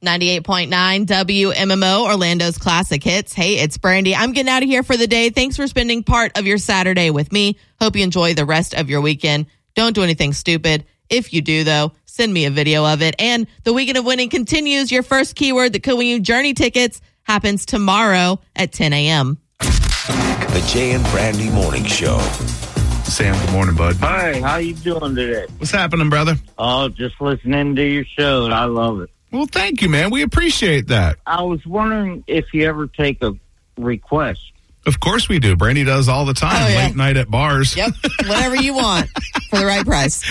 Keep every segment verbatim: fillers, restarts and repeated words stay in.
ninety-eight point nine W M M O, Orlando's classic hits. Hey, it's Brandy. I'm getting out of here for the day. Thanks for spending part of your Saturday with me. Hope you enjoy the rest of your weekend. Don't do anything stupid. If you do, though, send me a video of it. And the weekend of winning continues. Your first keyword that could win you Journey tickets happens tomorrow at ten a.m. The Jay and Brandy Morning Show. Sam, good morning, bud. Hi, how you doing today? What's happening, brother? Oh, just listening to your show. I love it. Well, thank you, man. We appreciate that. I was wondering if you ever take a request. Of course we do. Brandy does all the time, Oh, yeah. late night at bars. Yep, whatever you want for the right price.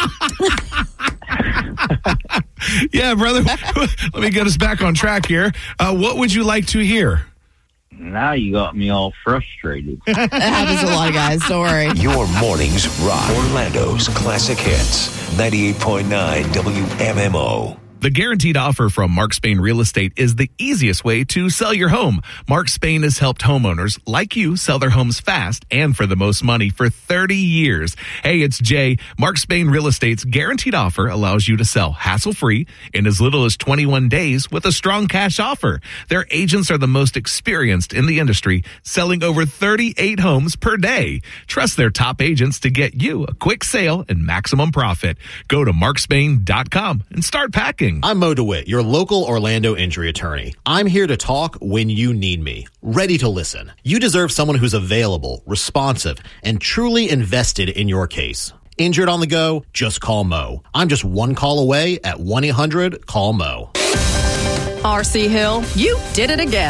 Yeah, brother. Let me get us back on track here. Uh, what would you like to hear? Now you got me all frustrated. That happens to a lot of guys. Don't worry. Your mornings rock. Orlando's classic hits. ninety-eight point nine W M M O. The guaranteed offer from Mark Spain Real Estate is the easiest way to sell your home. Mark Spain has helped homeowners like you sell their homes fast and for the most money for thirty years. Hey, it's Jay. Mark Spain Real Estate's guaranteed offer allows you to sell hassle-free in as little as twenty-one days with a strong cash offer. Their agents are the most experienced in the industry, selling over thirty-eight homes per day. Trust their top agents to get you a quick sale and maximum profit. Go to mark spain dot com and start packing. I'm Mo DeWitt, your local Orlando injury attorney. I'm here to talk when you need me, ready to listen. You deserve someone who's available, responsive, and truly invested in your case. Injured on the go? Just call Mo. I'm just one call away at one eight hundred call Mo. R C Hill, you did it again.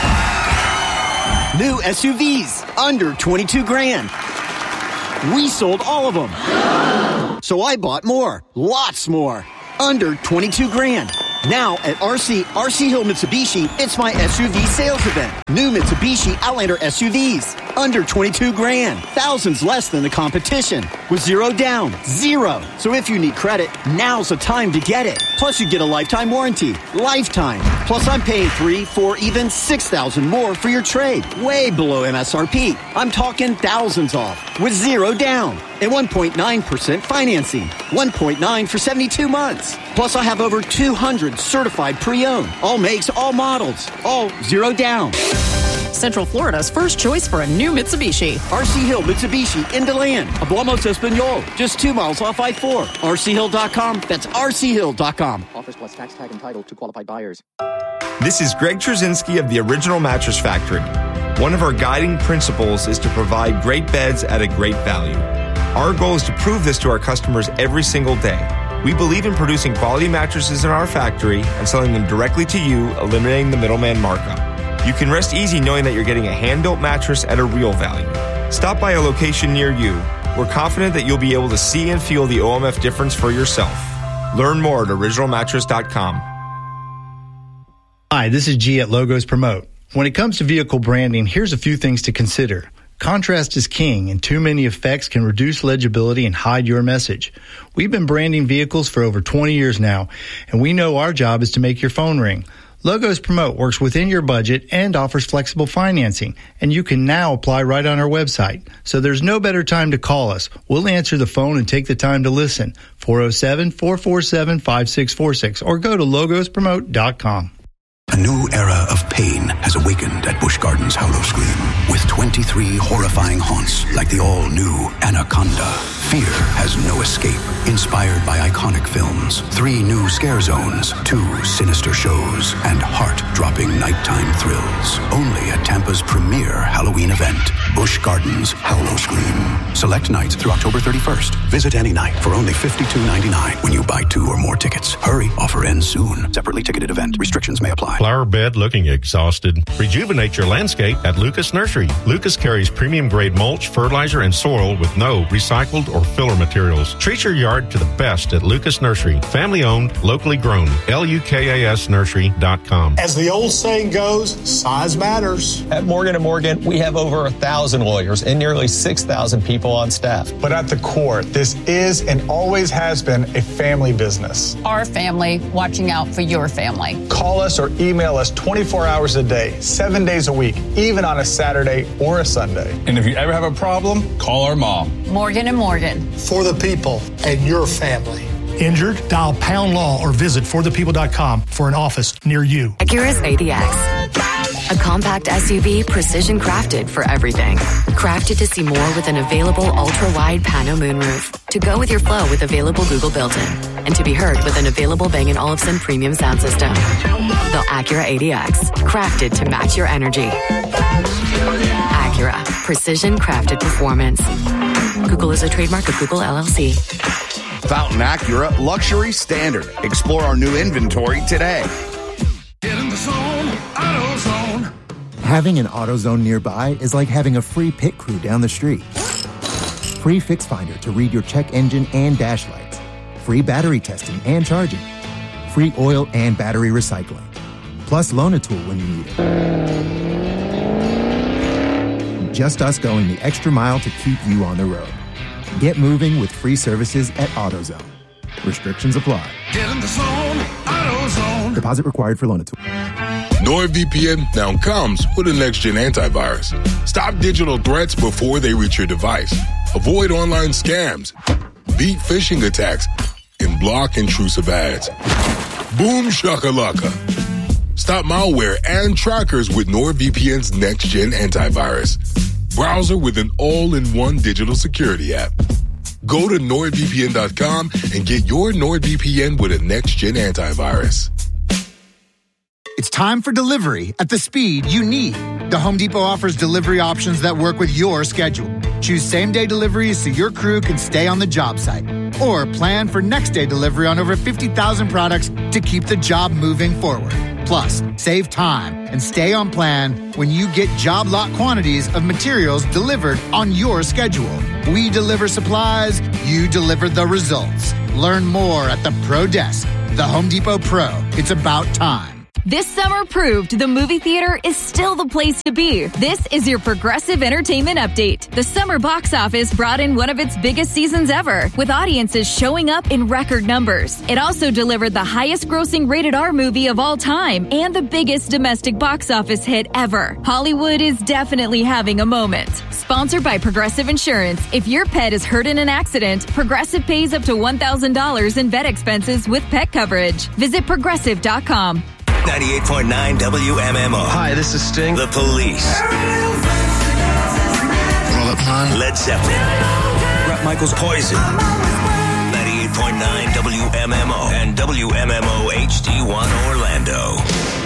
New S U Vs, under twenty-two grand. We sold all of them. So I bought more, lots more. Under twenty-two grand. Now at R C, R C Hill Mitsubishi, it's my S U V sales event. New Mitsubishi Outlander S U Vs. Under twenty-two grand. Thousands less than the competition. With zero down. Zero. So if you need credit, now's the time to get it. Plus you get a lifetime warranty. Lifetime. Plus I'm paying three, four, even six thousand more for your trade. Way below M S R P. I'm talking thousands off. With zero down. And one point nine percent financing. one point nine for seventy-two months. Plus I have over two hundred certified pre-owned. All makes, all models. All zero down. Central Florida's first choice for a new Mitsubishi. R C Hill Mitsubishi in DeLand. Hablamos Espanol. Just two miles off I four. R C Hill dot com. That's R C Hill dot com. Offers plus tax tag and title to qualified buyers. This is Greg Trzynski of the Original Mattress Factory. One of our guiding principles is to provide great beds at a great value. Our goal is to prove this to our customers every single day. We believe in producing quality mattresses in our factory and selling them directly to you, eliminating the middleman markup. You can rest easy knowing that you're getting a hand-built mattress at a real value. Stop by a location near you. We're confident that you'll be able to see and feel the O M F difference for yourself. Learn more at original mattress dot com. Hi, this is G at Logos Promote. When it comes to vehicle branding, here's a few things to consider. Contrast is king, and too many effects can reduce legibility and hide your message. We've been branding vehicles for over twenty years now, and we know our job is to make your phone ring. Logos Promote works within your budget and offers flexible financing, and you can now apply right on our website. So there's no better time to call us. We'll answer the phone and take the time to listen. four oh seven, four four seven, five six four six or go to logos promote dot com. A new era of pain has awakened at Busch Gardens Hollow Scream with twenty-three horrifying haunts like the all-new Anaconda. Fear has no escape. Inspired by iconic films, three new scare zones, two sinister shows, and heart-dropping nighttime thrills. Only at Tampa's premier Halloween event, Busch Gardens Hollow Scream. Select nights through October thirty-first. Visit any night for only fifty-two ninety-nine when you buy two or more tickets. Hurry, offer ends soon. Separately ticketed event. Restrictions may apply. Flower bed looking exhausted? Rejuvenate your landscape at Lucas Nursery. Lucas carries premium grade mulch, fertilizer, and soil with no recycled or filler materials. Treat your yard to the best at Lucas Nursery. Family owned, locally grown. L U K A S nursery dot com. As the old saying goes, size matters. At Morgan and Morgan, we have over a thousand lawyers and nearly six thousand people on staff. But at the core, this is and always has been a family business. Our family watching out for your family. Call us or email us twenty-four hours a day, seven days a week, even on a Saturday or a Sunday. And if you ever have a problem, call our mom. Morgan and Morgan. For the people and your family. Injured? Dial Pound Law or visit for the people dot com for an office near you. Acura's A D X. A compact S U V precision crafted for everything. Crafted to see more with an available ultra-wide pano moonroof. To go with your flow with available Google built-in. And to be heard with an available Bang and Olufsen premium sound system. The Acura A D X. Crafted to match your energy. Acura. Precision crafted performance. Google is a trademark of Google L L C. Fountain Acura Luxury Standard. Explore our new inventory today. Get in the zone, AutoZone. Having an AutoZone nearby is like having a free pit crew down the street. Free Fix Finder to read your check engine and dash lights. Free battery testing and charging. Free oil and battery recycling. Plus Loan-A-Tool when you need it. Just us going the extra mile to keep you on the road. Get moving with free services at AutoZone. Restrictions apply. Get in the zone, AutoZone. Deposit required for Loan-A-Tool. NordVPN now comes with a next-gen antivirus. Stop digital threats before they reach your device. Avoid online scams. Beat phishing attacks. And block intrusive ads. Boom shakalaka. Stop malware and trackers with NordVPN's next-gen antivirus. Browser with an all-in-one digital security app. Go to Nord V P N dot com and get your NordVPN with a next-gen antivirus. It's time for delivery at the speed you need. The Home Depot offers delivery options that work with your schedule. Choose same-day deliveries so your crew can stay on the job site. Or plan for next-day delivery on over fifty thousand products to keep the job moving forward. Plus, save time and stay on plan when you get job lot quantities of materials delivered on your schedule. We deliver supplies, you deliver the results. Learn more at the Pro Desk. The Home Depot Pro. It's about time. This summer proved the movie theater is still the place to be. This is your Progressive Entertainment Update. The summer box office brought in one of its biggest seasons ever, with audiences showing up in record numbers. It also delivered the highest grossing rated R movie of all time and the biggest domestic box office hit ever. Hollywood is definitely having a moment. Sponsored by Progressive Insurance. If your pet is hurt in an accident, Progressive pays up to one thousand dollars in vet expenses with pet coverage. Visit progressive dot com. ninety-eight point nine W M M O. Hi, this is Sting. The Police. Roll up, man. Led Zeppelin. Bret Michaels. Poison. ninety-eight point nine W M M O and W M M O H D one Orlando.